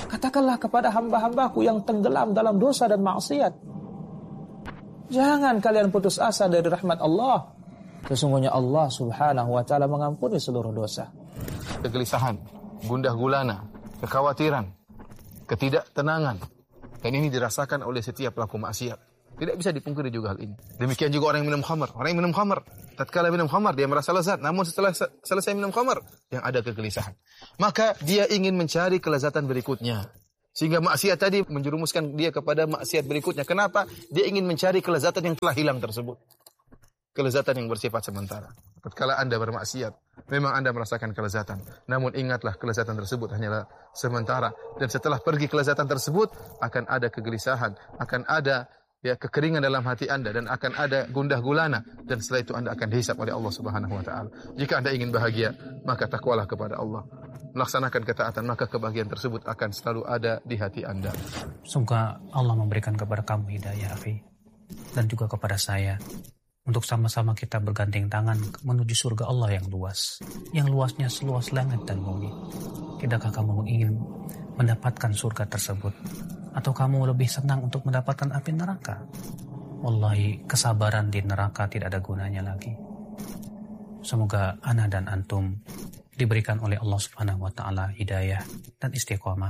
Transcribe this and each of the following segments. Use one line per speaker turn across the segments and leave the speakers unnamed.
Katakanlah kepada hamba-hambaku yang tenggelam dalam dosa dan maksiat, jangan kalian putus asa dari rahmat Allah. Sesungguhnya Allah subhanahu wa ta'ala mengampuni seluruh dosa.
Kegelisahan, gundah gulana, kekhawatiran, ketidaktenangan, dan ini dirasakan oleh setiap pelaku maksiat. Tidak bisa dipungkiri juga hal ini. Demikian juga orang yang minum khamar. Orang yang minum khamar, tatkala minum khamar dia merasa lezat, namun setelah selesai minum khamar yang ada kegelisahan. Maka dia ingin mencari kelezatan berikutnya. Sehingga maksiat tadi menjerumuskan dia kepada maksiat berikutnya. Kenapa? Dia ingin mencari kelezatan yang telah hilang tersebut. Kelezatan yang bersifat sementara. Tatkala Anda bermaksiat, memang Anda merasakan kelezatan. Namun ingatlah kelezatan tersebut hanyalah sementara. Dan setelah pergi kelezatan tersebut, akan ada kegelisahan, akan ada kekeringan dalam hati Anda, dan akan ada gundah gulana, dan setelah itu Anda akan dihisab oleh Allah Subhanahu wa taala. Jika Anda ingin bahagia, maka takwalah kepada Allah. Melaksanakan ketaatan, maka kebahagiaan tersebut akan selalu ada di hati Anda.
Semoga Allah memberikan kepada kamu hidayah, Afi, dan juga kepada saya, untuk sama-sama kita bergandeng tangan menuju surga Allah yang luas, yang luasnya seluas langit dan bumi. Tidakkah kamu ingin mendapatkan surga tersebut? Atau kamu lebih senang untuk mendapatkan api neraka? Wallahi, kesabaran di neraka tidak ada gunanya lagi. Semoga ana dan antum diberikan oleh Allah Subhanahu wa taala hidayah dan istiqomah.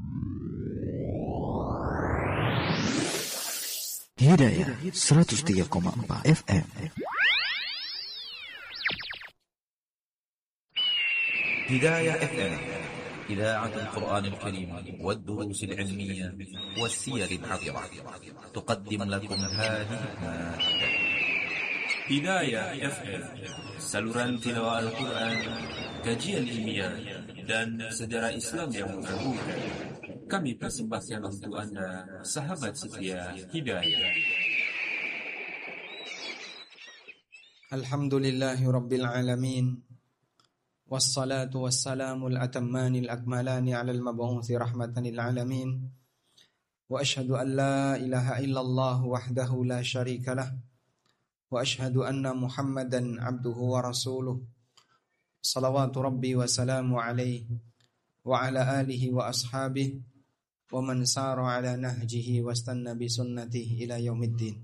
Hidayah 103,4 FM.
هداية FM إذاعة القرآن الكريم والدروس العلمية والسير الحاضرة تقدم لكم هذه
Hidayah FM, saluran tilawah Al-Quran, kajian ilmiah, dan sejarah Islam yang menggabungkan. Kami persembahkan untuk Anda, sahabat setia Hidayah.
Alhamdulillahi Rabbil Alamin, wassalatu wassalamu al-atammani al-akmalani ala al-mab'uthi rahmatan lil-alamin, wa ashhadu an la ilaha illallah wahdahu la syarika lah, wa ashhadu anna Muhammadan abduhu wa rasuluh, salawatu rabbi wa salamu alaihi wa ala alihi wa ashabihi wa man sara ala nahjihi wastanna bi sunnatihi ila yaumiddin.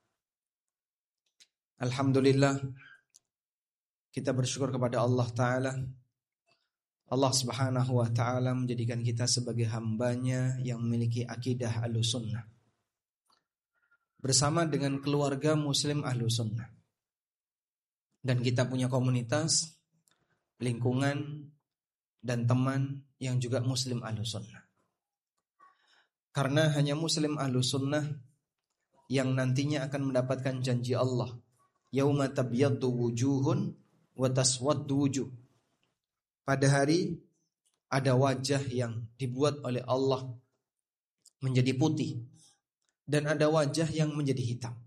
Alhamdulillah, kita bersyukur kepada Allah Ta'ala. Allah Subhanahu wa Ta'ala menjadikan kita sebagai hambanya yang memiliki akidah Ahlussunnah, bersama dengan keluarga muslim Ahlussunnah. Dan kita punya komunitas, lingkungan, dan teman yang juga muslim Ahlussunnah. Karena hanya muslim Ahlussunnah yang nantinya akan mendapatkan janji Allah, yauma tabyaddu wujuhun wa taswaddu wujuh. Pada hari ada wajah yang dibuat oleh Allah menjadi putih, dan ada wajah yang menjadi hitam.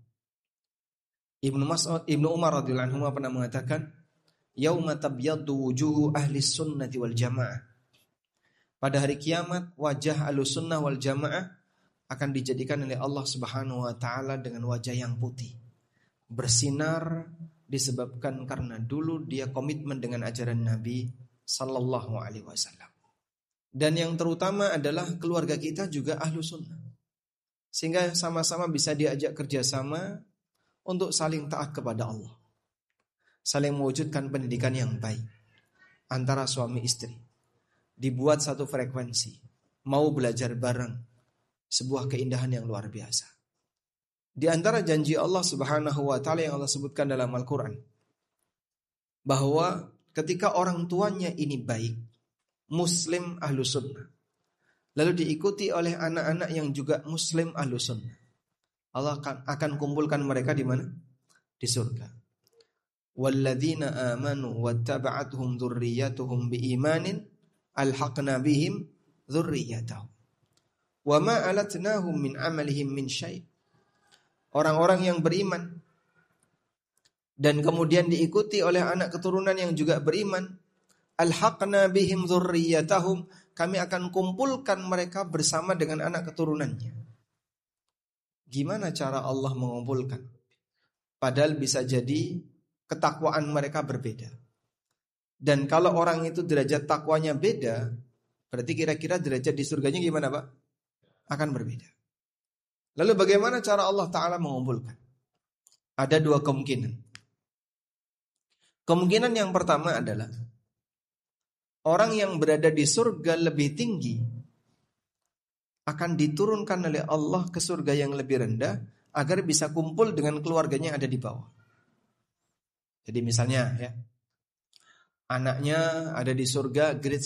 Ibnu Umar radhiyallahu anhu pernah mengatakan, yauma tabyaddu wujuhu ahli sunnati wal jamaah. Pada hari kiamat, wajah Ahlussunnah wal Jamaah akan dijadikan oleh Allah Subhanahu wa taala dengan wajah yang putih, bersinar, disebabkan karena dulu dia komitmen dengan ajaran Nabi sallallahu alaihi wasallam. Dan yang terutama adalah keluarga kita juga Ahlussunnah, sehingga sama-sama bisa diajak kerjasama untuk saling taat kepada Allah, saling mewujudkan pendidikan yang baik antara suami istri. Dibuat satu frekuensi, mau belajar bareng, sebuah keindahan yang luar biasa. Di antara janji Allah Subhanahu wa taala yang Allah sebutkan dalam Al-Qur'an, bahwa ketika orang tuanya ini baik, muslim Ahlussunnah, lalu diikuti oleh anak-anak yang juga muslim Ahlussunnah, Allah akan kumpulkan mereka di mana? Di surga. Walladzina amanu wattaba'athum dzurriyyatuhum biimanin alhaqna bihim dzurriyyatahum wa ma alatnahum min amalihim min syai'. Orang-orang yang beriman dan kemudian diikuti oleh anak keturunan yang juga beriman, alhaqna bihim dzurriyyatahum, kami akan kumpulkan mereka bersama dengan anak keturunannya. Gimana cara Allah mengumpulkan? Padahal bisa jadi ketakwaan mereka berbeda. Dan kalau orang itu derajat takwanya beda, Berarti kira-kira derajat di surganya gimana Pak? Akan berbeda. Lalu bagaimana cara Allah Ta'ala mengumpulkan? Ada dua kemungkinan. Kemungkinan yang pertama adalah orang yang berada di surga lebih tinggi akan diturunkan oleh Allah ke surga yang lebih rendah agar bisa kumpul dengan keluarganya yang ada di bawah. Jadi misalnya ya, anaknya ada di surga grade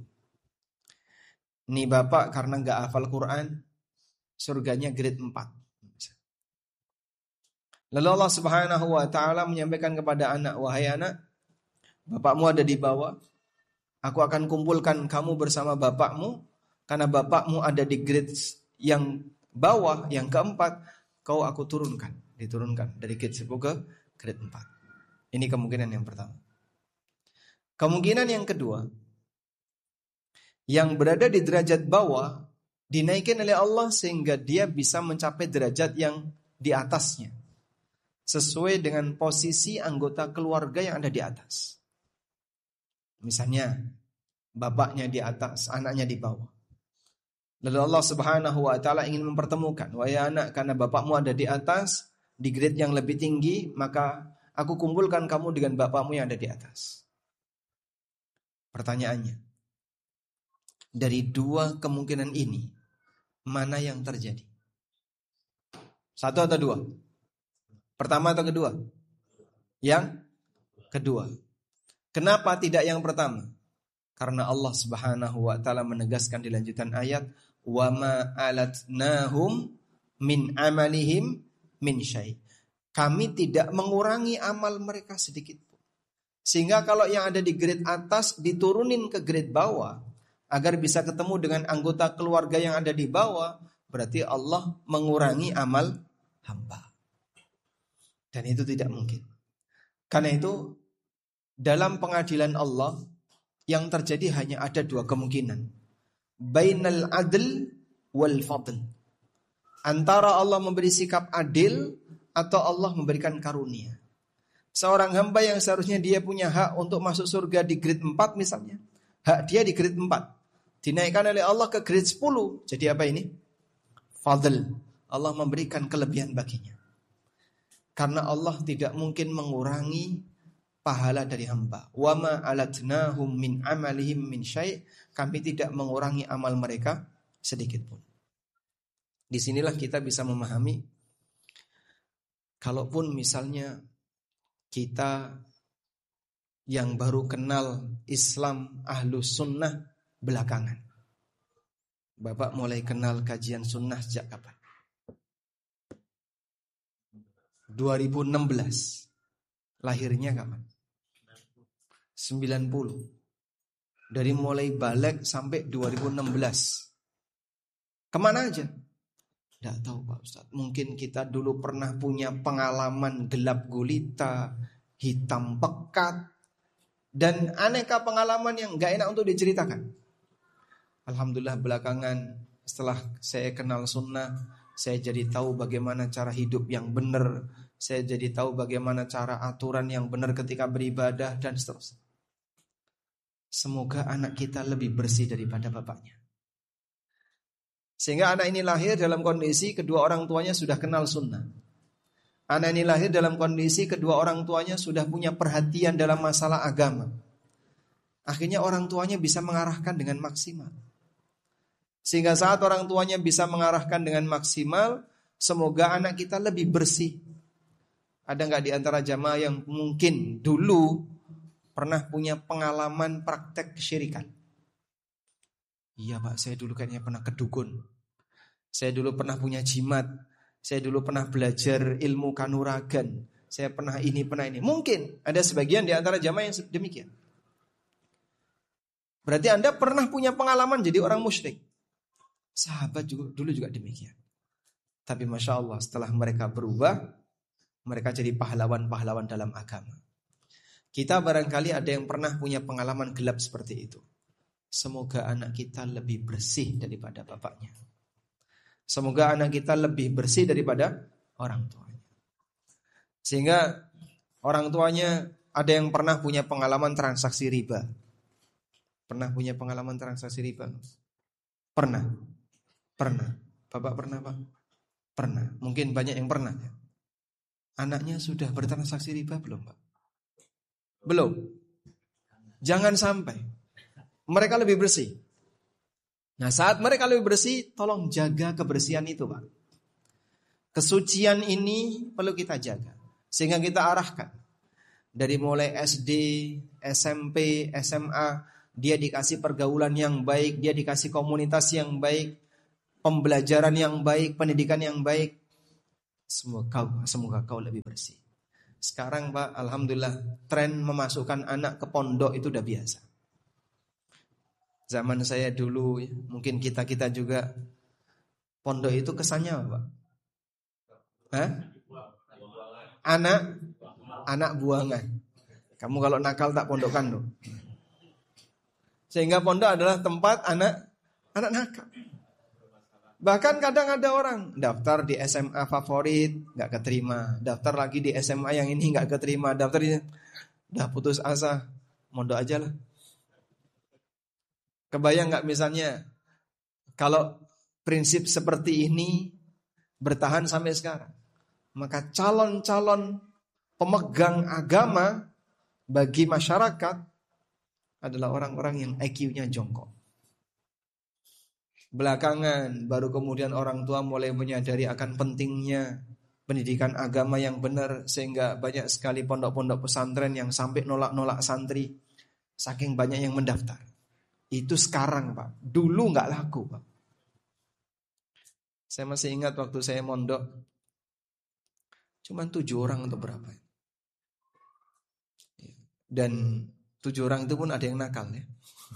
10. Nih bapak karena gak hafal Quran, surganya grade 4. Lalu Allah Subhanahu wa ta'ala menyampaikan kepada anak, wahai anak, bapakmu ada di bawah, aku akan kumpulkan kamu bersama bapakmu, karena bapakmu ada di grade yang bawah, yang keempat, kau aku diturunkan dari grade 10 ke grade 4. Ini kemungkinan yang pertama. Kemungkinan yang kedua, yang berada di derajat bawah dinaikin oleh Allah sehingga dia bisa mencapai derajat yang di atasnya, sesuai dengan posisi anggota keluarga yang ada di atas. Misalnya bapaknya di atas, anaknya di bawah. Lalu Allah Subhanahu wa ta'ala ingin mempertemukan, wahai anak, karena bapakmu ada di atas, di grade yang lebih tinggi, maka aku kumpulkan kamu dengan bapakmu yang ada di atas. Pertanyaannya, dari dua kemungkinan ini, mana yang terjadi? Satu atau dua? Pertama atau kedua? Yang kedua. Kenapa tidak yang pertama? Karena Allah Subhanahu wa ta'ala menegaskan di lanjutan ayat, wa ma alatnahum min amalihim min syai'. Kami tidak mengurangi amal mereka sedikit pun. Sehingga kalau yang ada di grade atas diturunin ke grade bawah agar bisa ketemu dengan anggota keluarga yang ada di bawah, berarti Allah mengurangi amal hamba. Dan itu tidak mungkin. Karena itu dalam pengadilan Allah yang terjadi hanya ada dua kemungkinan. Bainal adl wal fadl. Antara Allah memberi sikap adil atau Allah memberikan karunia. Seorang hamba yang seharusnya dia punya hak untuk masuk surga di grade 4 misalnya, hak dia di grade 4 dinaikkan oleh Allah ke grade 10. Jadi apa ini? Fadl. Allah memberikan kelebihan baginya. Karena Allah tidak mungkin mengurangi pahala dari hamba. Wa ma alatnahum min amalihim min syai'. Kami tidak mengurangi amal mereka sedikit pun. Disinilah kita bisa memahami, kalaupun misalnya kita yang baru kenal Islam Ahlus Sunnah belakangan. Bapak mulai kenal kajian sunnah sejak kapan? 2016. Lahirnya kapan? 90. Dari mulai balik sampai 2016. Kemana aja? Tidak tahu Pak Ustaz. Mungkin kita dulu pernah punya pengalaman gelap gulita, hitam pekat, dan aneka pengalaman yang gak enak untuk diceritakan. Alhamdulillah belakangan setelah saya kenal sunnah, saya jadi tahu bagaimana cara hidup yang benar. Saya jadi tahu bagaimana cara aturan yang benar ketika beribadah dan seterusnya. Semoga anak kita lebih bersih daripada bapaknya. Sehingga anak ini lahir dalam kondisi kedua orang tuanya sudah kenal sunnah. Anak ini lahir dalam kondisi kedua orang tuanya sudah punya perhatian dalam masalah agama. Akhirnya orang tuanya bisa mengarahkan dengan maksimal. Sehingga saat orang tuanya bisa mengarahkan dengan maksimal, semoga anak kita lebih bersih. Ada gak di antara jamaah yang mungkin dulu pernah punya pengalaman praktek kesyirikan? Iya Pak, saya dulu kayaknya pernah kedukun. Saya dulu pernah punya jimat. Saya dulu pernah belajar ilmu kanuragan. Saya pernah ini, pernah ini. Mungkin ada sebagian di antara jamaah yang demikian. Berarti Anda pernah punya pengalaman jadi orang musyrik. Sahabat dulu juga demikian. Tapi Masya Allah setelah mereka berubah, mereka jadi pahlawan-pahlawan dalam agama. Kita barangkali ada yang pernah punya pengalaman gelap seperti itu. Semoga anak kita lebih bersih daripada bapaknya. Semoga anak kita lebih bersih daripada orang tuanya. Sehingga orang tuanya ada yang pernah punya pengalaman transaksi riba. Pernah punya pengalaman transaksi riba? Pernah. Bapak pernah, Pak? Pernah. Mungkin banyak yang pernah ya. Anaknya sudah bertransaksi riba belum, Pak? Belum. Jangan sampai. Mereka lebih bersih. Nah, saat mereka lebih bersih, tolong jaga kebersihan itu, Pak. Kesucian ini perlu kita jaga. Sehingga kita arahkan. Dari mulai SD, SMP, SMA, dia dikasih pergaulan yang baik, dia dikasih komunitas yang baik, pembelajaran yang baik, pendidikan yang baik. Semoga kau lebih bersih. Sekarang, Pak, alhamdulillah, tren memasukkan anak ke pondok itu udah biasa. Zaman saya dulu, mungkin kita juga, pondok itu kesannya apa, Pak? Hah? Anak buangan. Kamu kalau nakal tak pondokkan loh. Sehingga pondok adalah tempat anak nakal. Bahkan kadang ada orang daftar di SMA favorit gak keterima, daftar lagi di SMA yang ini gak keterima, daftar ini udah putus asa, mondok aja lah. Kebayang gak misalnya kalau prinsip seperti ini bertahan sampai sekarang, maka calon-calon pemegang agama bagi masyarakat adalah orang-orang yang IQ-nya jongkok. Belakangan baru kemudian orang tua mulai menyadari akan pentingnya pendidikan agama yang benar, sehingga banyak sekali pondok-pondok pesantren yang sampai nolak-nolak santri saking banyak yang mendaftar. Itu sekarang, Pak. Dulu gak laku, Pak. Saya masih ingat waktu saya mondok, cuman 7 orang untuk berapa. Dan 7 orang itu pun ada yang nakal ya.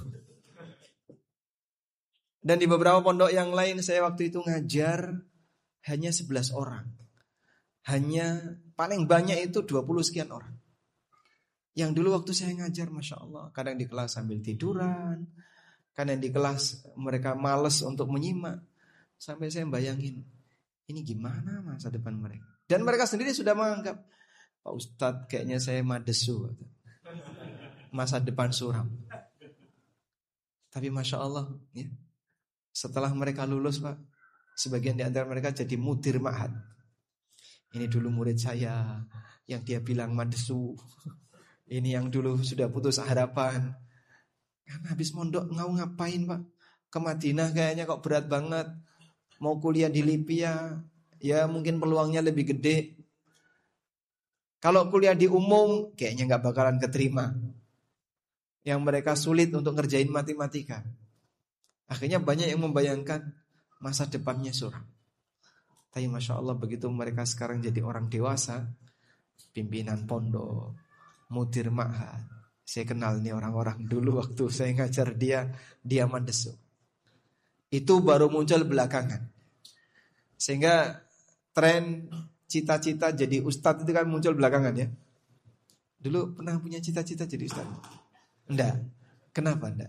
Dan di beberapa pondok yang lain saya waktu itu ngajar hanya 11 orang. Hanya paling banyak itu 20 sekian orang. Yang dulu waktu saya ngajar, Masya Allah, kadang di kelas sambil tiduran, kadang di kelas mereka malas untuk menyimak. Sampai saya bayangin, ini gimana masa depan mereka. Dan mereka sendiri sudah menganggap, Pak Ustadz kayaknya saya madesu, masa depan suram. Tapi Masya Allah ya, setelah mereka lulus, Pak, sebagian di antara mereka jadi mudir ma'had. Ini dulu murid saya yang dia bilang madesu. Ini yang dulu sudah putus harapan. Kan habis mondok ngapain, Pak? Ke Madinah kayaknya kok berat banget. Mau kuliah di Libya, ya mungkin peluangnya lebih gede. Kalau kuliah di umum, kayaknya gak bakalan keterima. Yang mereka sulit untuk ngerjain matematika. Akhirnya banyak yang membayangkan masa depannya suram. Tapi Masya Allah begitu mereka sekarang jadi orang dewasa, pimpinan pondok, mudir ma'had. Saya kenal nih orang-orang dulu waktu saya ngajar dia madesu. Itu baru muncul belakangan. Sehingga tren cita-cita jadi ustadz itu kan muncul belakangan ya. Dulu pernah punya cita-cita jadi ustadz? Enggak. Kenapa enggak?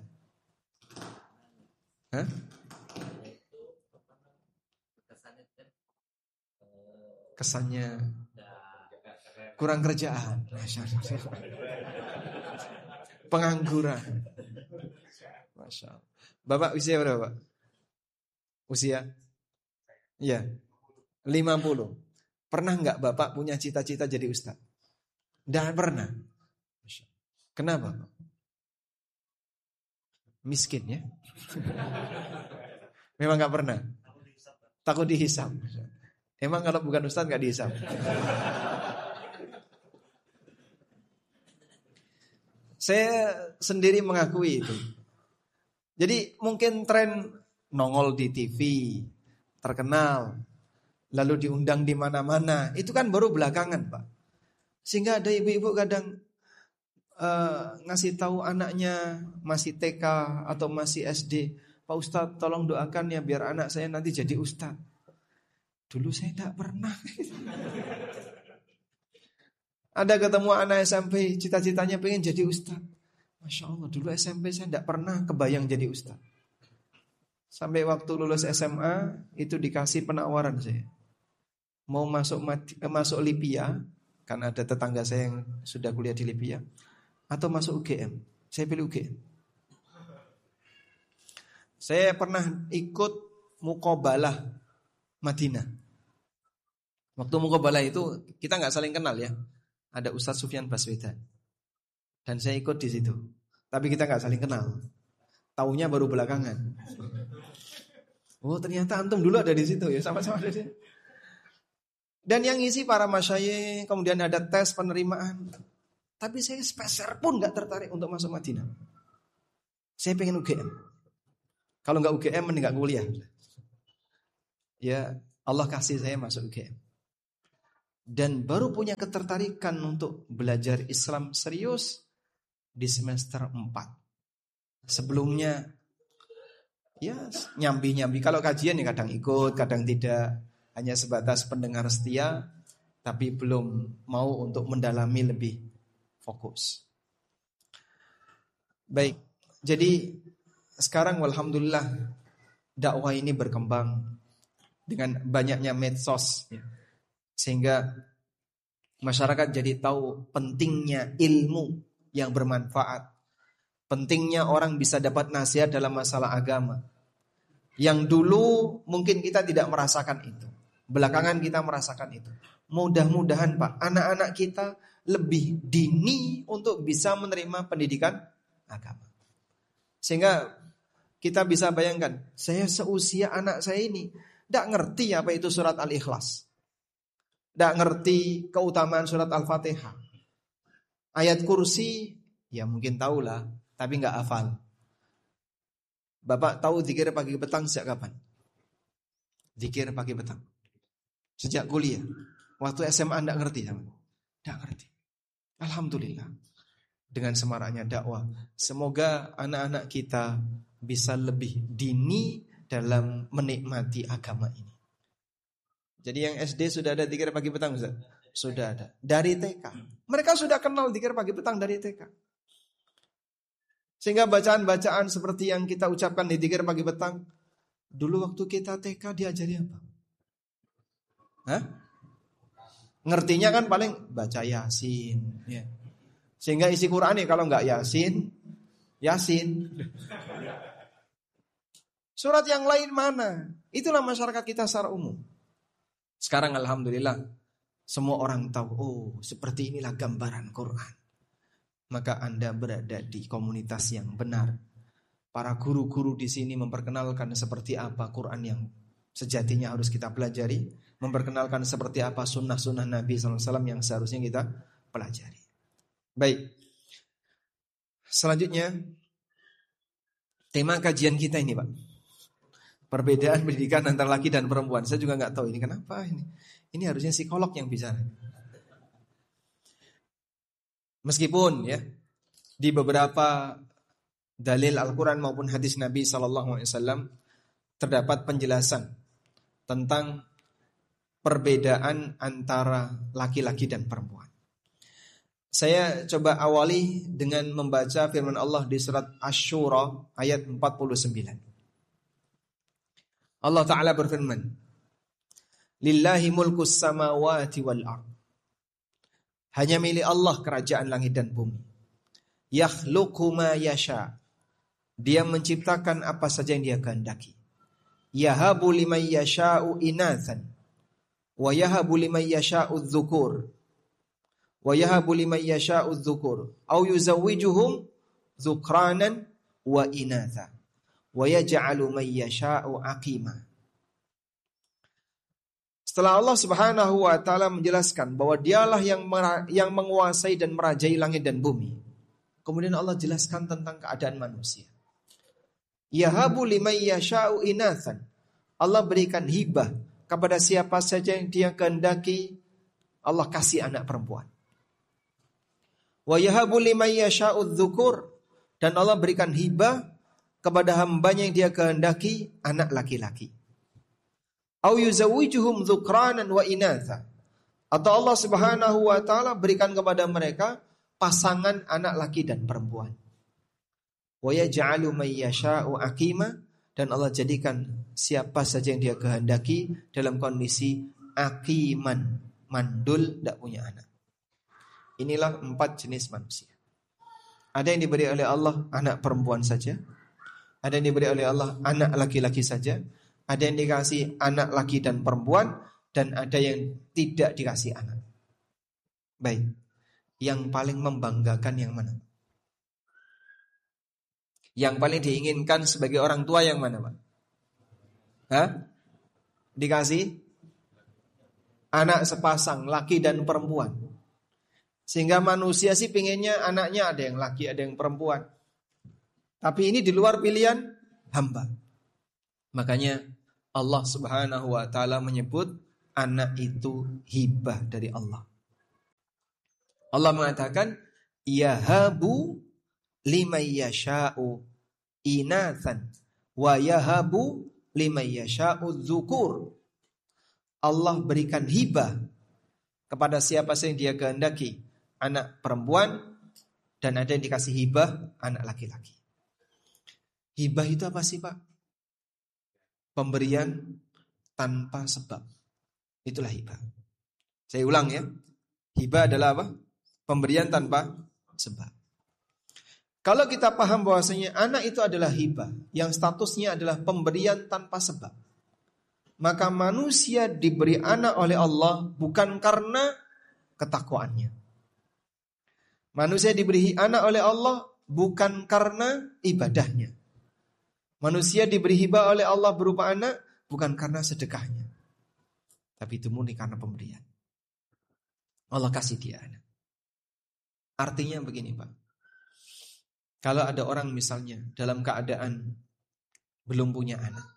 Hah? Kesannya kurang kerjaan, pengangguran. Masya Allah. Bapak usia berapa? Usia? Iya 50. Pernah enggak Bapak punya cita-cita jadi ustaz? Tidak pernah. Kenapa? Miskin ya. Memang gak pernah. Takut dihisab. Emang kalau bukan ustaz gak dihisab? Saya sendiri mengakui itu. Jadi mungkin tren nongol di TV, terkenal, lalu diundang di mana-mana, itu kan baru belakangan, Pak. Sehingga ada ibu-ibu kadang ngasih tahu anaknya masih TK atau masih SD, Pak Ustadz tolong doakan ya biar anak saya nanti jadi ustadz. Dulu saya tidak pernah. Ada ketemu anak SMP, cita-citanya pengen jadi ustadz. Masya Allah, dulu SMP saya tidak pernah kebayang jadi ustadz. Sampai waktu lulus SMA itu dikasih penawaran saya, mau masuk Libya, karena ada tetangga saya yang sudah kuliah di Libya, atau masuk UGM. Saya pilih UGM. Saya pernah ikut muqabalah Madinah. Waktu muqabalah itu kita nggak saling kenal ya. Ada Ustadz Sufyan Baswedan dan saya ikut di situ. Tapi kita nggak saling kenal. Taunya baru belakangan. Oh ternyata antum dulu ada di situ ya, sama-sama ada di situ. Dan yang ngisi para masyayikh, kemudian ada tes penerimaan. Tapi saya sepeser pun nggak tertarik untuk masuk Madinah. Saya pengen UGM. Kalau nggak UGM mending nggak kuliah. Ya Allah kasih saya masuk UGM. Dan baru punya ketertarikan untuk belajar Islam serius di semester 4. Sebelumnya ya nyambi-nyambi. Kalau kajian ya kadang ikut, kadang tidak. Hanya sebatas pendengar setia, tapi belum mau untuk mendalami lebih fokus. Baik, jadi sekarang alhamdulillah dakwah ini berkembang dengan banyaknya medsos, sehingga masyarakat jadi tahu pentingnya ilmu yang bermanfaat, pentingnya orang bisa dapat nasihat dalam masalah agama. Yang dulu mungkin kita tidak merasakan itu. Belakangan kita merasakan itu. Mudah-mudahan Pak, anak-anak kita lebih dini untuk bisa menerima pendidikan agama. Sehingga kita bisa bayangkan, saya seusia anak saya ini tidak ngerti apa itu surat Al-Ikhlas, tidak ngerti keutamaan surat Al-Fatihah. Ayat kursi, ya mungkin tahulah, tapi nggak hafal. Bapak tahu zikir pagi petang sejak kapan? Zikir pagi petang sejak kuliah. Waktu SMA enggak ngerti sama. Enggak ngerti. Alhamdulillah. Dengan semaraknya dakwah, semoga anak-anak kita bisa lebih dini dalam menikmati agama ini. Jadi yang SD sudah ada zikir pagi petang, Ustaz? Sudah ada. Dari TK. Mereka sudah kenal zikir pagi petang dari TK. Sehingga bacaan-bacaan seperti yang kita ucapkan di zikir pagi petang, dulu waktu kita TK diajari apa? Hah? Ngertinya kan paling baca Yasin, ya. Sehingga isi Quran nih kalau nggak Yasin, Yasin. Surat yang lain mana? Itulah masyarakat kita secara umum. Sekarang alhamdulillah semua orang tahu, oh seperti inilah gambaran Quran. Maka Anda berada di komunitas yang benar. Para guru-guru di sini memperkenalkan seperti apa Quran yang sejatinya harus kita pelajari, memperkenalkan seperti apa sunnah-sunnah Nabi SAW yang seharusnya kita pelajari. Baik, selanjutnya tema kajian kita ini Pak, perbedaan pendidikan antara laki dan perempuan. Saya juga nggak tahu ini kenapa ini. Ini harusnya psikolog yang bicara. Meskipun ya di beberapa dalil Al-Quran maupun hadis Nabi SAW terdapat penjelasan tentang perbedaan antara laki-laki dan perempuan. Saya coba awali dengan membaca firman Allah di surat Asy-Syura ayat 49. Allah Ta'ala berfirman, Lillahi mulkus samawati wal ard. Hanya milik Allah kerajaan langit dan bumi. Yakhluqu ma yasha. Dia menciptakan apa saja yang dia kehendaki. Yahabu liman yasha'u inathan wa yahabu liman yasha'u dzukur wa yahabu liman yasha'u dzukur au yuzawwijuhum dzukranan wa inatha wa yaj'alu man yasha'u aqima. Setelah Allah Subhanahu wa taala menjelaskan bahwa dialah yang menguasai dan merajai langit dan bumi, kemudian Allah jelaskan tentang keadaan manusia. Yahabu liman yasha'u inathan. Allah berikan hibah kepada siapa saja yang dia kehendaki. Allah kasih anak perempuan. Wa yahabu liman yasha'u dzukur. Dan Allah berikan hibah kepada hambanya yang dia kehendaki anak laki-laki. Au yuzawwijuhum dzukranan wa inatha. Atau Allah Subhanahu wa taala berikan kepada mereka pasangan anak laki dan perempuan. Wa yaj'alu may yasha'u aqima. Dan Allah jadikan siapa saja yang dia kehendaki dalam kondisi aqiman, mandul, tidak punya anak. Inilah 4 jenis manusia. Ada yang diberi oleh Allah anak perempuan saja, Ada yang diberi oleh Allah anak laki-laki saja, ada yang dikasih anak laki dan perempuan, dan ada yang tidak dikasih anak. Baik, yang paling membanggakan yang mana? Yang paling diinginkan sebagai orang tua yang mana, Pak? Hah? Dikasih anak sepasang, laki dan perempuan. Sehingga manusia sih pinginnya anaknya ada yang laki, ada yang perempuan. Tapi ini di luar pilihan hamba. Makanya Allah Subhanahu wa taala menyebut anak itu hibah dari Allah. Allah mengatakan yahabu liman yasha'u inatsan wa yahabu liman yasha'u dzukur. Allah berikan hibah kepada siapa saja yang dia kehendaki, anak perempuan, dan ada yang dikasih hibah anak laki-laki. Hibah itu apa sih, Pak? Pemberian tanpa sebab. Itulah hibah. Saya ulang ya. Hibah adalah apa? Pemberian tanpa sebab. Kalau kita paham bahwasanya anak itu adalah hibah, yang statusnya adalah pemberian tanpa sebab, maka manusia diberi anak oleh Allah bukan karena ketakwaannya. Manusia diberi anak oleh Allah bukan karena ibadahnya. Manusia diberi hibah oleh Allah berupa anak bukan karena sedekahnya, tapi itu murni karena pemberian. Allah kasih dia anak. Artinya begini, Pak. Kalau ada orang misalnya dalam keadaan belum punya anak,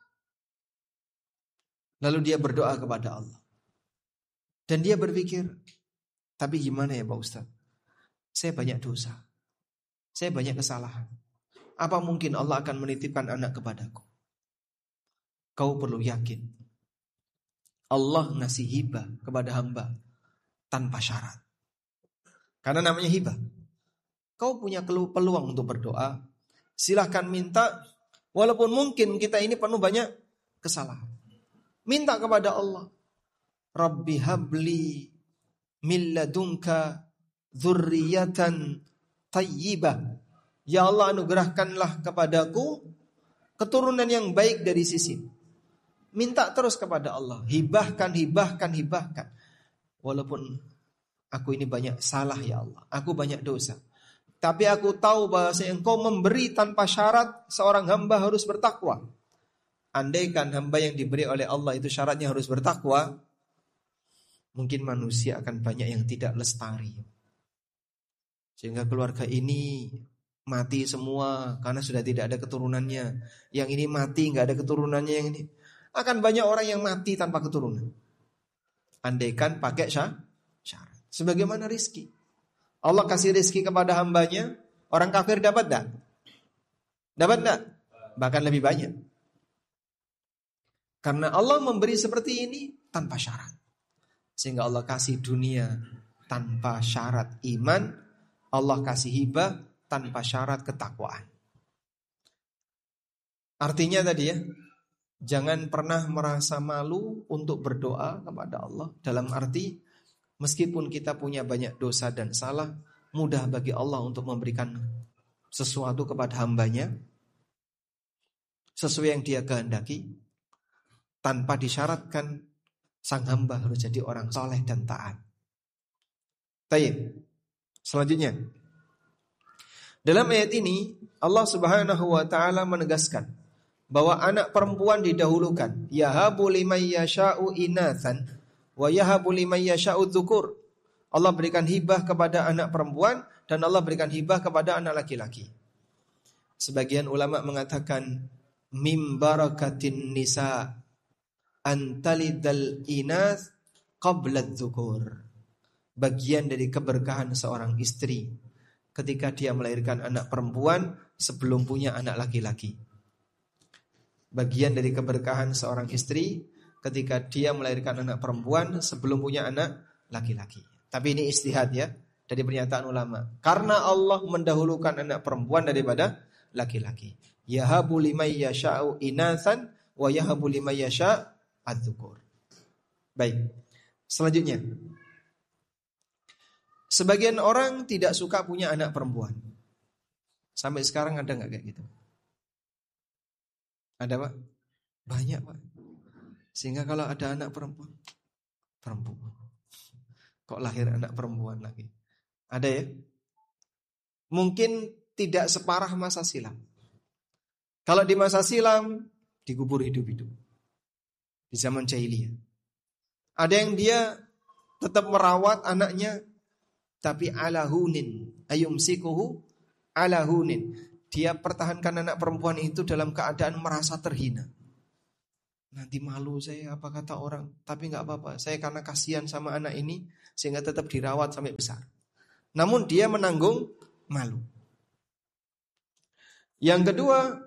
lalu dia berdoa kepada Allah, dan dia berpikir, tapi gimana ya Pak Ustaz? Saya banyak dosa, saya banyak kesalahan. Apa mungkin Allah akan menitipkan anak kepadaku? Kau perlu yakin, Allah ngasih hibah kepada hamba tanpa syarat. Karena namanya hibah. Kau punya peluang untuk berdoa, silahkan minta, walaupun mungkin kita ini penuh banyak kesalahan. Minta kepada Allah, Rabbi habli min ladunka dzurriyyatan thayyibah. Ya Allah, anugerahkanlah kepadaku keturunan yang baik dari sisi. Minta terus kepada Allah, hibahkan. Walaupun aku ini banyak salah ya Allah, aku banyak dosa, tapi aku tahu bahwa Engkau memberi tanpa syarat. Seorang hamba harus bertakwa. Andaikan hamba yang diberi oleh Allah itu syaratnya harus bertakwa, mungkin manusia akan banyak yang tidak lestari, sehingga keluarga ini mati semua karena sudah tidak ada keturunannya. Yang ini mati gak ada keturunannya, yang ini. Akan banyak orang yang mati tanpa keturunan. Andaikan pakai syarat. Sebagaimana rizki. Allah kasih rizki kepada hambanya. Orang kafir dapat tak? Dapat tak? Bahkan lebih banyak. Karena Allah memberi seperti ini tanpa syarat. Sehingga Allah kasih dunia tanpa syarat iman. Allah kasih hibah tanpa syarat ketakwaan. Artinya tadi ya, jangan pernah merasa malu untuk berdoa kepada Allah. Dalam arti, meskipun kita punya banyak dosa dan salah, mudah bagi Allah untuk memberikan sesuatu kepada hambanya sesuai yang dia kehendaki, tanpa disyaratkan sang hamba harus jadi orang soleh dan taat. Baik, selanjutnya. Dalam ayat ini Allah Subhanahu wa taala menegaskan bahwa anak perempuan didahulukan. Yahabu liman yasha'u inatsan wa yahabu liman yasha'u dzukur. Allah berikan hibah kepada anak perempuan dan Allah berikan hibah kepada anak laki-laki. Sebagian ulama mengatakan mim barakatin nisa antalidal inas qabla dzukur. Bagian dari keberkahan seorang istri ketika dia melahirkan anak perempuan sebelum punya anak laki-laki. Bagian dari keberkahan seorang istri ketika dia melahirkan anak perempuan sebelum punya anak laki-laki. Tapi ini ijtihad ya, dari pernyataan ulama. Karena Allah mendahulukan anak perempuan daripada laki-laki. Yahabu liman yasha'u inatsan wa yahabu liman yasha' adzukur. Baik. Selanjutnya, sebagian orang tidak suka punya anak perempuan. Sampai sekarang ada nggak kayak gitu? Ada Pak? Banyak Pak. Sehingga kalau ada anak perempuan, kok lahir anak perempuan lagi? Ada ya? Mungkin tidak separah masa silam. Kalau di masa silam dikubur hidup-hidup. Di zaman jahiliyah. Ada yang dia tetap merawat anaknya tapi ala hunin, ayumsikuhu ala hunin. Dia pertahankan anak perempuan itu dalam keadaan merasa terhina. Nanti malu saya apa kata orang, tapi enggak apa-apa. Saya karena kasihan sama anak ini sehingga tetap dirawat sampai besar. Namun dia menanggung malu. Yang kedua,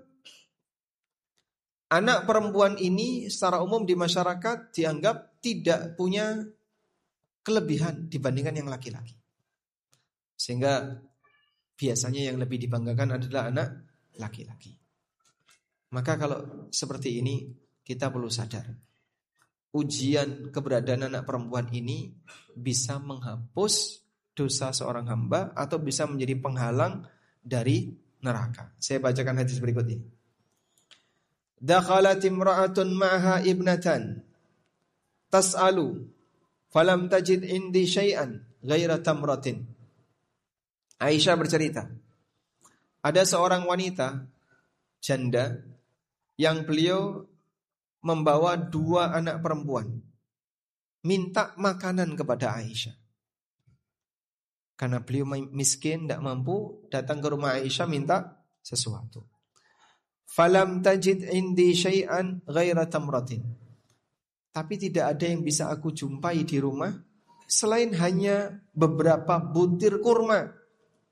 anak perempuan ini secara umum di masyarakat dianggap tidak punya kelebihan dibandingkan yang laki-laki. Sehingga biasanya yang lebih dibanggakan adalah anak laki-laki. Maka kalau seperti ini kita perlu sadar. Ujian keberadaan anak perempuan ini bisa menghapus dosa seorang hamba atau bisa menjadi penghalang dari neraka. Saya bacakan hadis berikut ini. Dakhalat imra'atun ma'aha ibnatan tas'alu falam tajid indi syai'an ghaira tamratin. Aisyah bercerita, ada seorang wanita janda yang beliau membawa 2 anak perempuan, minta makanan kepada Aisyah. Karena beliau miskin, tidak mampu, datang ke rumah Aisyah minta sesuatu. Falam tajid indi syai'an ghaira tamratin. Tapi tidak ada yang bisa aku jumpai di rumah selain hanya beberapa butir kurma.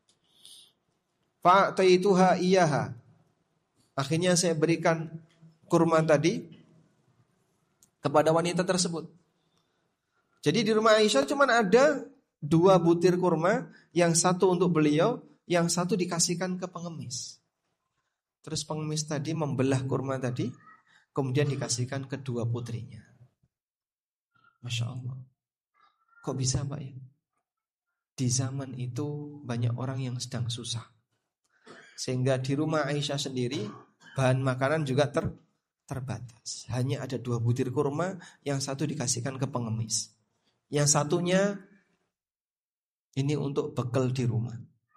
Fa'taituha iyaha. Akhirnya saya berikan kurma tadi kepada wanita tersebut. Jadi di rumah Aisyah cuma ada 2 butir kurma, yang satu untuk beliau, yang satu dikasihkan ke pengemis. Terus pengemis tadi membelah kurma tadi, kemudian dikasihkan ke 2 putrinya. Masya Allah. Kok bisa Pak ya? Di zaman itu banyak orang yang sedang susah. Sehingga di rumah Aisyah sendiri bahan makanan juga terbatas. Hanya ada 2 butir kurma, yang satu dikasihkan ke pengemis, yang satunya ini untuk bekal di rumah.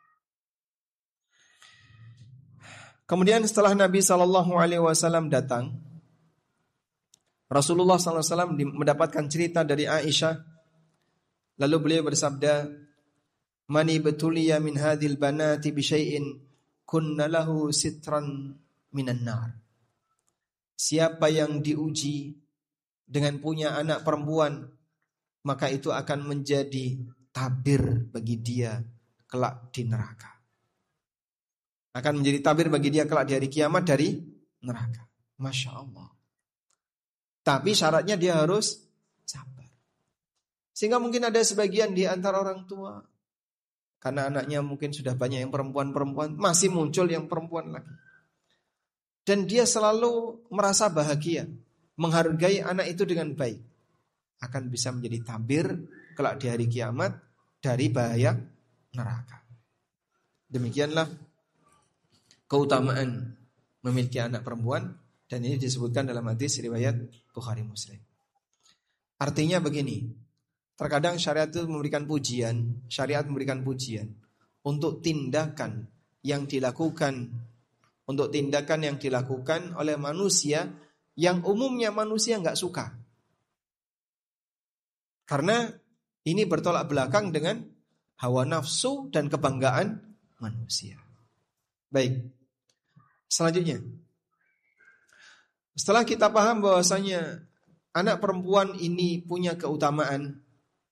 Kemudian setelah Nabi SAW datang, Rasulullah SAW mendapatkan cerita dari Aisyah. Lalu beliau bersabda, "Mani betuliya min hadhil banati bi syai'in kunna lahu sitran minan nar." Siapa yang diuji dengan punya anak perempuan, maka itu akan menjadi tabir bagi dia kelak di neraka. Akan menjadi tabir bagi dia kelak di hari kiamat dari neraka. Masya Allah. Tapi syaratnya dia harus sabar. Sehingga mungkin ada sebagian di antara orang tua, karena anaknya mungkin sudah banyak yang perempuan-perempuan, masih muncul yang perempuan lagi. Dan dia selalu merasa bahagia, menghargai anak itu dengan baik. Akan bisa menjadi tabir kelak di hari kiamat dari bahaya neraka. Demikianlah keutamaan memiliki anak perempuan, dan ini disebutkan dalam hadis riwayat Bukhari Muslim. Artinya begini, terkadang syariat memberikan pujian untuk tindakan yang dilakukan oleh manusia yang umumnya manusia enggak suka. Karena ini bertolak belakang dengan hawa nafsu dan kebanggaan manusia. Baik. Selanjutnya, setelah kita paham bahwasanya anak perempuan ini punya keutamaan,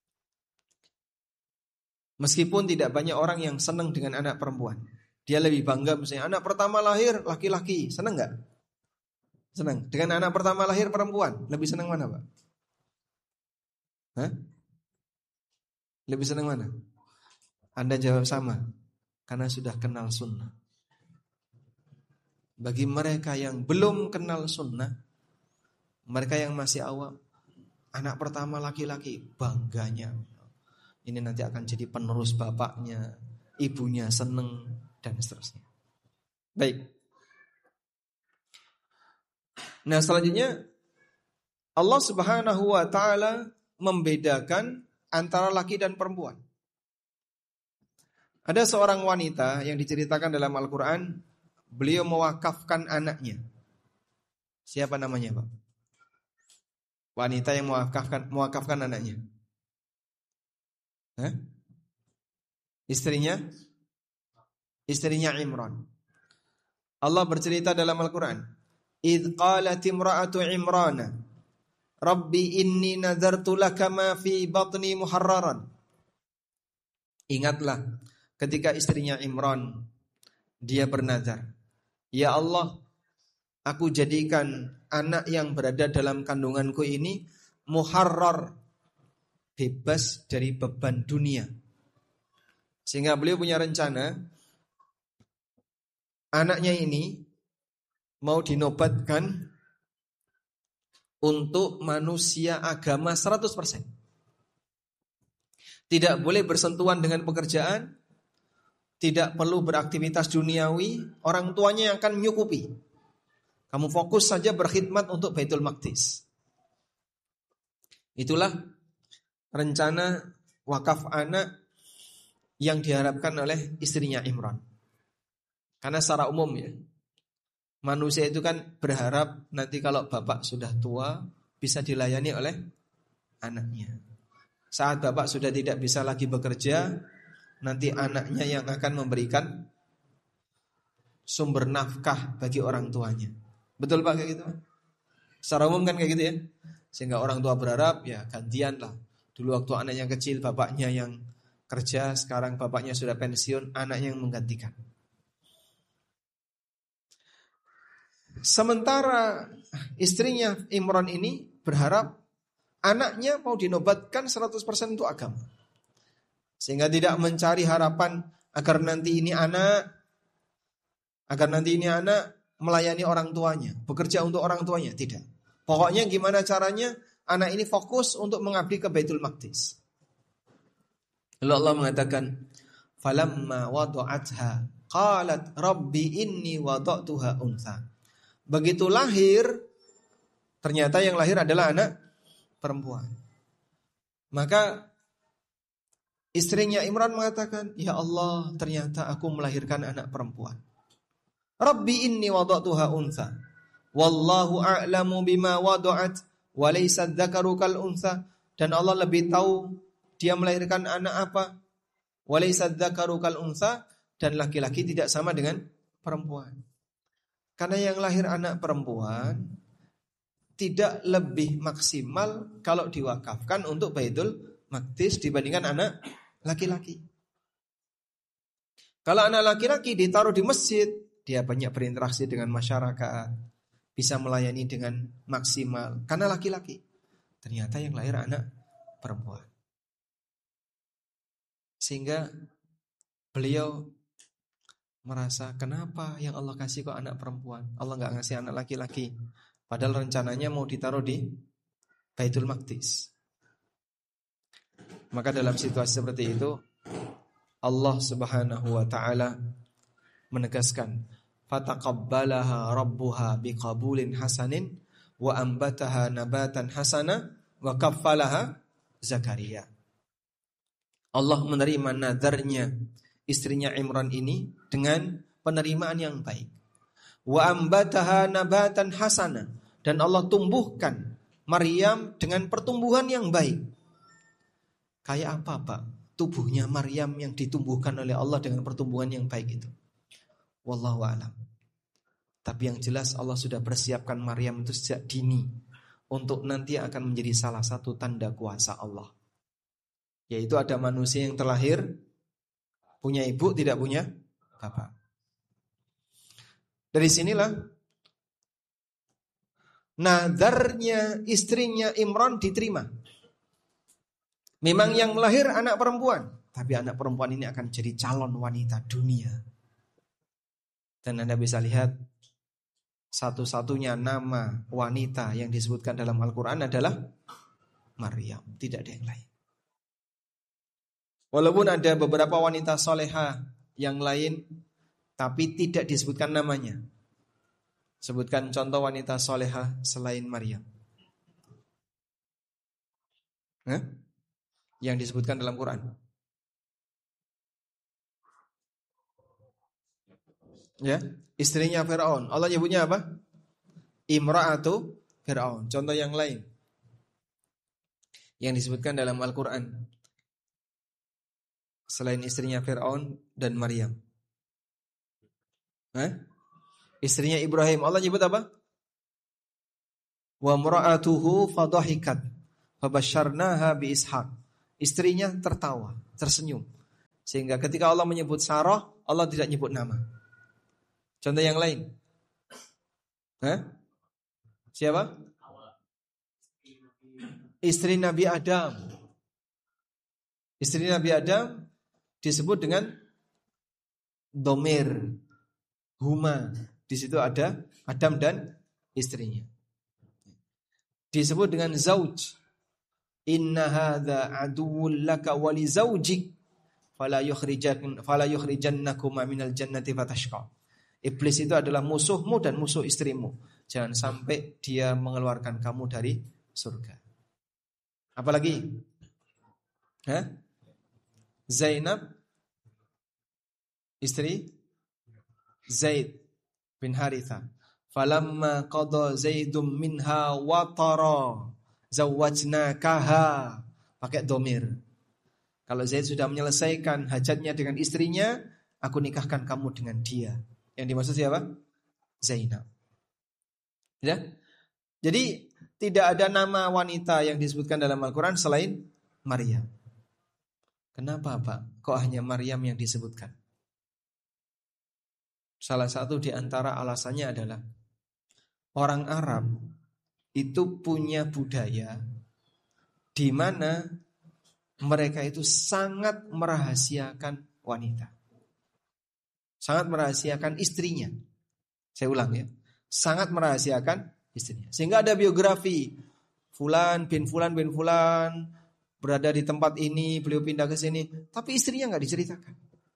meskipun tidak banyak orang yang senang dengan anak perempuan. Dia lebih bangga misalnya anak pertama lahir laki-laki, senang enggak? Senang. Dengan anak pertama lahir perempuan, lebih senang mana, Pak? Hah? Lebih senang mana? Anda jawab sama, karena sudah kenal sunnah. Bagi mereka yang belum kenal sunnah, mereka yang masih awam, anak pertama laki-laki, bangganya. Ini nanti akan jadi penerus bapaknya, ibunya seneng, dan seterusnya. Baik. Nah, selanjutnya Allah Subhanahu wa taala membedakan antara laki dan perempuan. Ada seorang wanita yang diceritakan dalam Al-Qur'an, beliau mewakafkan anaknya. Siapa namanya, Pak? Wanita yang mewakafkan anaknya. Istrinya Imran. Allah bercerita dalam Al-Quran, idh qalat imra'atu Imrana Rabbi inni nadartu laka ma fi batni muharraran. Ingatlah ketika istrinya Imran, dia bernazar, ya Allah, aku jadikan anak yang berada dalam kandunganku ini muharrar, bebas dari beban dunia. Sehingga beliau punya rencana, anaknya ini mau dinobatkan untuk manusia agama 100%. Tidak boleh bersentuhan dengan pekerjaan, tidak perlu beraktivitas duniawi, orang tuanya yang akan menyukupi. Kamu fokus saja berkhidmat untuk Baitul Maqdis. Itulah rencana wakaf anak yang diharapkan oleh istrinya Imran. Karena secara umum ya, manusia itu kan berharap nanti kalau bapak sudah tua bisa dilayani oleh anaknya. Saat bapak sudah tidak bisa lagi bekerja, nanti anaknya yang akan memberikan sumber nafkah bagi orang tuanya. Betul Pak kayak gitu? Secara umum kan kayak gitu ya. Sehingga orang tua berharap ya gantian lah. Dulu waktu anaknya kecil bapaknya yang kerja, sekarang bapaknya sudah pensiun, anaknya yang menggantikan. Sementara istrinya Imran ini berharap anaknya mau dinobatkan 100% untuk agama. Sehingga tidak mencari harapan agar nanti ini anak melayani orang tuanya, bekerja untuk orang tuanya, tidak. Pokoknya gimana caranya anak ini fokus untuk mengabdi ke Baitul Maqdis. Lalu Allah mengatakan, falamma wada'atha qalat rabbi inni wada'tuha untha. Begitu lahir, ternyata yang lahir adalah anak perempuan. Maka istrinya Imran mengatakan, ya Allah, ternyata aku melahirkan anak perempuan. Rabbi inni wada'tuha untha wallahu a'lamu bima wada'at wa laysa dzakaru kal untha. Dan Allah lebih tahu dia melahirkan anak apa. Wa laysa dzakaru kal untha, dan laki-laki tidak sama dengan perempuan. Karena yang lahir anak perempuan tidak lebih maksimal kalau diwakafkan untuk Baitul Maqdis dibandingkan anak laki-laki. Kalau anak laki-laki ditaruh di masjid, dia banyak berinteraksi dengan masyarakat, bisa melayani dengan maksimal. Karena laki-laki. Ternyata yang lahir anak perempuan. Sehingga beliau merasa, kenapa yang Allah kasih kok anak perempuan? Allah gak ngasih anak laki-laki. Padahal rencananya mau ditaruh di Baitul Maqdis. Maka dalam situasi seperti itu, Allah Subhanahu wa ta'ala menegaskan, fataqabbalaha rabbuha biqabulin hasanin wa ambataha nabatan hasana wa kaffalaha Zakaria. Allah menerima nadarnya istrinya Imran ini dengan penerimaan yang baik. Wa ambataha nabatan hasana, dan Allah tumbuhkan Maryam dengan pertumbuhan yang baik. Kayak apa Pak tubuhnya Maryam yang ditumbuhkan oleh Allah dengan pertumbuhan yang baik itu? Wallahu a'lam. Tapi yang jelas Allah sudah persiapkan Maryam itu sejak dini untuk nanti akan menjadi salah satu tanda kuasa Allah. Yaitu ada manusia yang terlahir punya ibu, tidak punya bapak. Dari sinilah nadarnya istrinya Imran diterima. Memang yang melahir anak perempuan, tapi anak perempuan ini akan jadi calon wanita dunia. Dan Anda bisa lihat satu-satunya nama wanita yang disebutkan dalam Al-Quran adalah Maryam, tidak ada yang lain. Walaupun ada beberapa wanita solehah yang lain, tapi tidak disebutkan namanya. Sebutkan contoh wanita solehah selain Maryam. Yang disebutkan dalam Quran. Ya, istrinya Firaun. Allah nyebutnya apa? Imra'atu Firaun. Contoh yang lain yang disebutkan dalam Al-Quran selain istrinya Firaun dan Maryam. Istrinya Ibrahim, Allah nyebut apa? Wa imra'atuhu fadhahikat fabasyarnaha bi Ishaq. Istrinya tertawa, tersenyum. Sehingga ketika Allah menyebut Sarah, Allah tidak nyebut nama. Contoh yang lain. Siapa? Istri Nabi Adam. Istri Nabi Adam disebut dengan domir, huma. Di situ ada Adam dan istrinya. Disebut dengan zauj. Inna hadza aduwwul laka wa li zaujik fala yukhrijannakuma minal jannati fatashqa. Iblis itu adalah musuhmu dan musuh istrimu. Jangan sampai dia mengeluarkan kamu dari surga. Apalagi? Zainab istri Zaid bin Haritha. Falamma qada Zaidum minha watara zawwajnakaha. Pakai domir. Kalau Zaid sudah menyelesaikan hajatnya dengan istrinya, aku nikahkan kamu dengan dia. Yang dimaksud siapa? Zainab. Ya? Jadi tidak ada nama wanita yang disebutkan dalam Al-Quran selain Maryam. Kenapa Pak? Kok hanya Maryam yang disebutkan? Salah satu di antara alasannya adalah orang Arab itu punya budaya di mana mereka itu sangat merahasiakan wanita. Sangat merahasiakan istrinya. Saya ulang ya. Sangat merahasiakan istrinya. Sehingga ada biografi Fulan bin Fulan bin Fulan berada di tempat ini, beliau pindah ke sini, tapi istrinya enggak diceritakan.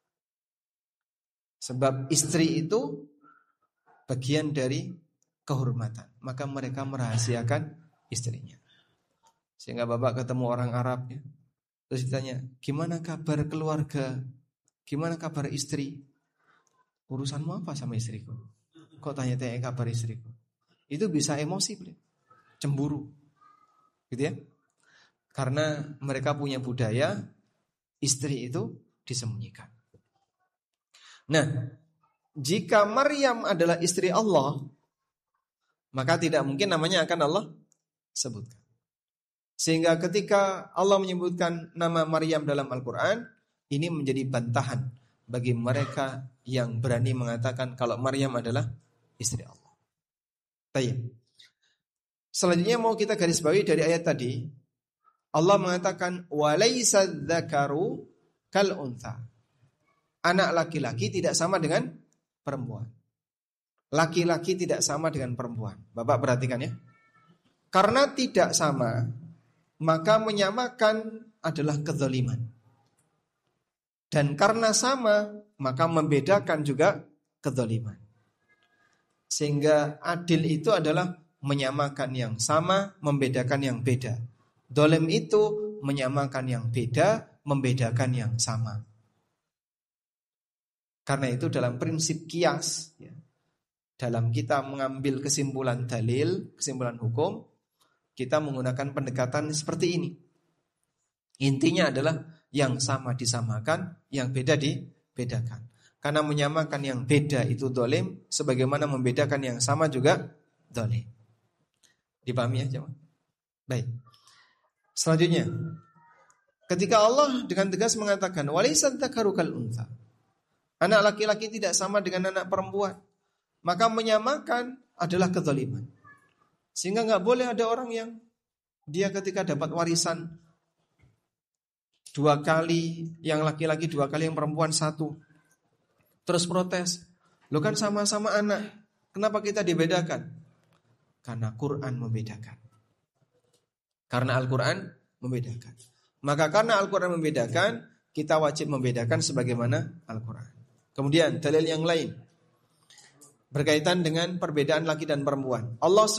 Sebab istri itu bagian dari kehormatan. Maka mereka merahasiakan istrinya. Sehingga bapak ketemu orang Arab ya. Terus ditanya, gimana kabar keluarga? Gimana kabar istri? Urusanmu apa sama istriku? Kok tanya-tanya kabar istriku? Itu bisa emosi, cemburu. Gitu ya. Karena mereka punya budaya istri itu disembunyikan. Nah, jika Maryam adalah istri Allah, maka tidak mungkin namanya akan Allah sebutkan. Sehingga ketika Allah menyebutkan nama Maryam dalam Al-Quran, ini menjadi bantahan bagi mereka yang berani mengatakan kalau Maryam adalah istri Allah. Tayyib. Selanjutnya mau kita garis bawahi dari ayat tadi. Allah mengatakan walaysa dzakaru kal untha. Anak laki-laki tidak sama dengan perempuan. Laki-laki tidak sama dengan perempuan. Bapak perhatikan ya. Karena tidak sama, maka menyamakan adalah kezaliman. Dan karena sama, maka membedakan juga kezaliman. Sehingga adil itu adalah menyamakan yang sama, membedakan yang beda. Dolim itu menyamakan yang beda, membedakan yang sama. Karena itu dalam prinsip kias, ya, dalam kita mengambil kesimpulan dalil, kesimpulan hukum, kita menggunakan pendekatan seperti ini. Intinya adalah yang sama disamakan, yang beda dibedakan. Karena menyamakan yang beda itu dolim, sebagaimana membedakan yang sama juga dolim. Dipahami ya jemaah? Baik. Selanjutnya, ketika Allah dengan tegas mengatakan walaysa dzakaru kal untha. Anak laki-laki tidak sama dengan anak perempuan. Maka menyamakan adalah kezaliman. Sehingga enggak boleh ada orang yang dia ketika dapat warisan 2 kali, yang laki-laki 2 kali, yang perempuan 1. Terus protes. Loh kan sama-sama anak, kenapa kita dibedakan? Karena Quran membedakan. Karena Al-Quran membedakan. Maka karena Al-Quran membedakan, kita wajib membedakan sebagaimana Al-Quran. Kemudian dalil yang lain. berkaitan dengan perbedaan laki dan perempuan. Allah